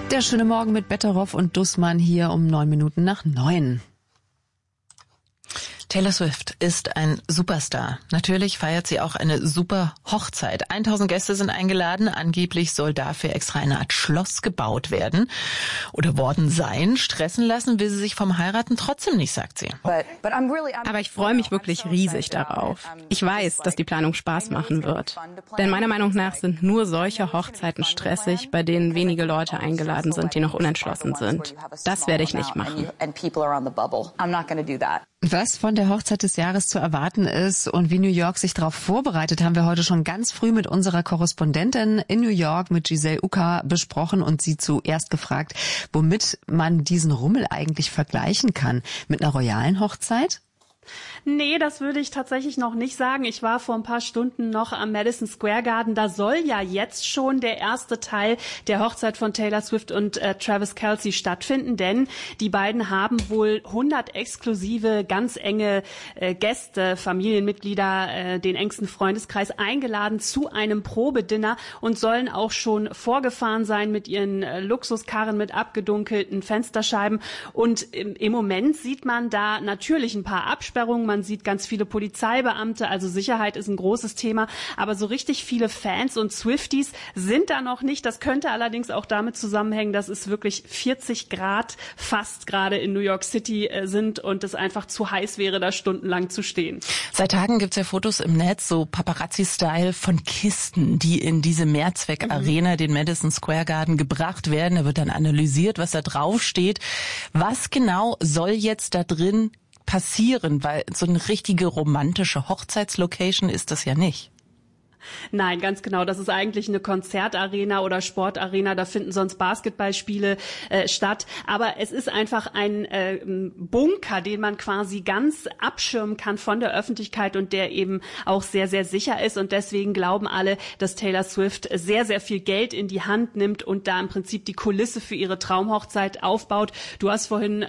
Der schöne Morgen mit Betteroff und Dussmann hier um 9:09. Taylor Swift ist ein Superstar. Natürlich feiert sie auch eine super Hochzeit. 1000 Gäste sind eingeladen. Angeblich soll dafür extra eine Art Schloss gebaut werden worden sein. Stressen lassen will sie sich vom Heiraten trotzdem nicht, sagt sie. Aber ich freue mich wirklich riesig darauf. Ich weiß, dass die Planung Spaß machen wird. Denn meiner Meinung nach sind nur solche Hochzeiten stressig, bei denen wenige Leute eingeladen sind, die noch unentschlossen sind. Das werde ich nicht machen. Was von der Hochzeit des Jahres zu erwarten ist und wie New York sich darauf vorbereitet, haben wir heute schon ganz früh mit unserer Korrespondentin in New York, mit Giselle Ucker, besprochen und sie zuerst gefragt, womit man diesen Rummel eigentlich vergleichen kann. Mit einer royalen Hochzeit? Nee, das würde ich tatsächlich noch nicht sagen. Ich war vor ein paar Stunden noch am Madison Square Garden. Da soll ja jetzt schon der erste Teil der Hochzeit von Taylor Swift und Travis Kelce stattfinden, denn die beiden haben wohl 100 exklusive, ganz enge Gäste, Familienmitglieder, den engsten Freundeskreis eingeladen zu einem Probedinner und sollen auch schon vorgefahren sein mit ihren Luxuskarren mit abgedunkelten Fensterscheiben. Und im Moment sieht man da natürlich ein paar Absperrungen. Man sieht ganz viele Polizeibeamte, also Sicherheit ist ein großes Thema, aber so richtig viele Fans und Swifties sind da noch nicht. Das könnte allerdings auch damit zusammenhängen, dass es wirklich 40 Grad fast gerade in New York City sind und es einfach zu heiß wäre, da stundenlang zu stehen. Seit Tagen gibt's ja Fotos im Netz, so Paparazzi-Style von Kisten, die in diese Mehrzweck-Arena, den Madison Square Garden, gebracht werden. Da wird dann analysiert, was da drauf steht. Was genau soll jetzt da drin passieren, weil so eine richtige romantische Hochzeitslocation ist das ja nicht. Nein, ganz genau. Das ist eigentlich eine Konzertarena oder Sportarena. Da finden sonst Basketballspiele statt. Aber es ist einfach ein Bunker, den man quasi ganz abschirmen kann von der Öffentlichkeit und der eben auch sehr, sehr sicher ist. Und deswegen glauben alle, dass Taylor Swift sehr, sehr viel Geld in die Hand nimmt und da im Prinzip die Kulisse für ihre Traumhochzeit aufbaut. Du hast vorhin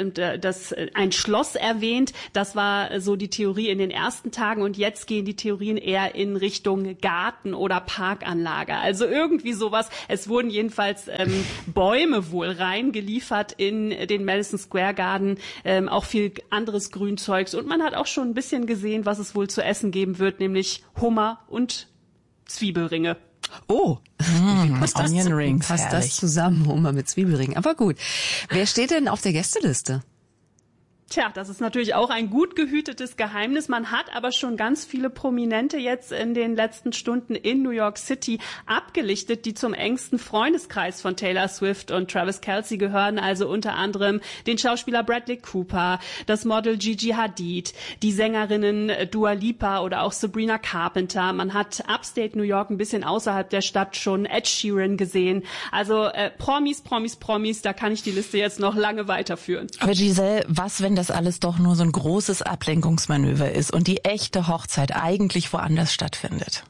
ein Schloss erwähnt. Das war so die Theorie in den ersten Tagen. Und jetzt gehen die Theorien eher in Richtung Garten oder Parkanlage. Also irgendwie sowas. Es wurden jedenfalls Bäume wohl reingeliefert in den Madison Square Garden, auch viel anderes Grünzeugs. Und man hat auch schon ein bisschen gesehen, was es wohl zu essen geben wird, nämlich Hummer und Zwiebelringe. Oh, Onion Rings. Passt das zusammen, Hummer mit Zwiebelringen. Aber gut. Wer steht denn auf der Gästeliste? Tja, das ist natürlich auch ein gut gehütetes Geheimnis. Man hat aber schon ganz viele Prominente jetzt in den letzten Stunden in New York City abgelichtet, die zum engsten Freundeskreis von Taylor Swift und Travis Kelce gehören. Also unter anderem den Schauspieler Bradley Cooper, das Model Gigi Hadid, die Sängerinnen Dua Lipa oder auch Sabrina Carpenter. Man hat Upstate New York ein bisschen außerhalb der Stadt schon Ed Sheeran gesehen. Also Promis, da kann ich die Liste jetzt noch lange weiterführen. Aber Giselle, was, wenn das alles doch nur so ein großes Ablenkungsmanöver ist und die echte Hochzeit eigentlich woanders stattfindet?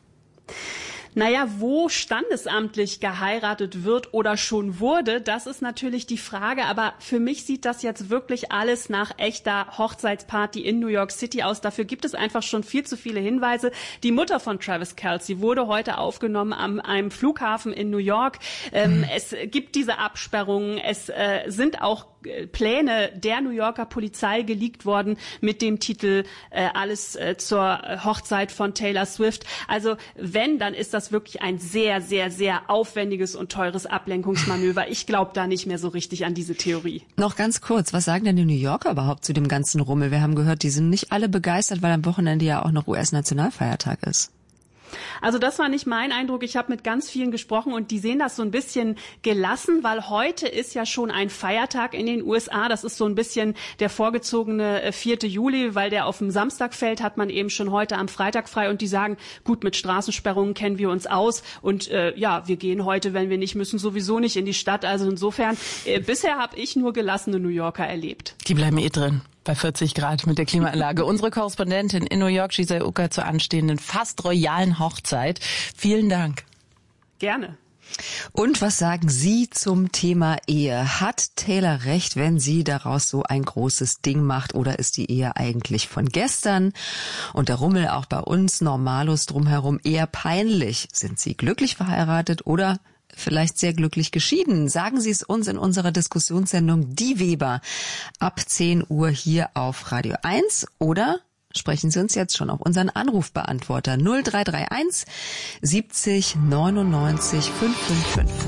Naja, wo standesamtlich geheiratet wird oder schon wurde, das ist natürlich die Frage. Aber für mich sieht das jetzt wirklich alles nach echter Hochzeitsparty in New York City aus. Dafür gibt es einfach schon viel zu viele Hinweise. Die Mutter von Travis Kelce wurde heute aufgenommen an einem Flughafen in New York. Es gibt diese Absperrungen. Es sind auch Pläne der New Yorker Polizei geleakt worden mit dem Titel Alles zur Hochzeit von Taylor Swift. Also wenn, dann ist das wirklich ein sehr, sehr, sehr aufwendiges und teures Ablenkungsmanöver. Ich glaube da nicht mehr so richtig an diese Theorie. Noch ganz kurz, was sagen denn die New Yorker überhaupt zu dem ganzen Rummel? Wir haben gehört, die sind nicht alle begeistert, weil am Wochenende ja auch noch US-Nationalfeiertag ist. Also das war nicht mein Eindruck. Ich habe mit ganz vielen gesprochen und die sehen das so ein bisschen gelassen, weil heute ist ja schon ein Feiertag in den USA. Das ist so ein bisschen der vorgezogene 4. Juli, weil der auf dem Samstag fällt, hat man eben schon heute am Freitag frei. Und die sagen, gut, mit Straßensperrungen kennen wir uns aus. Und ja, wir gehen heute, wenn wir nicht müssen, sowieso nicht in die Stadt. Also insofern, bisher habe ich nur gelassene New Yorker erlebt. Die bleiben drin. Bei 40 Grad mit der Klimaanlage. Unsere Korrespondentin in New York, Giselle Ucker, zur anstehenden fast royalen Hochzeit. Vielen Dank. Gerne. Und was sagen Sie zum Thema Ehe? Hat Taylor recht, wenn sie daraus so ein großes Ding macht, oder ist die Ehe eigentlich von gestern? Und der Rummel auch bei uns, Normalos drumherum, eher peinlich. Sind Sie glücklich verheiratet oder vielleicht sehr glücklich geschieden? Sagen Sie es uns in unserer Diskussionssendung Die Weber ab 10 Uhr hier auf Radio 1 oder sprechen Sie uns jetzt schon auf unseren Anrufbeantworter 0331 70 99 555.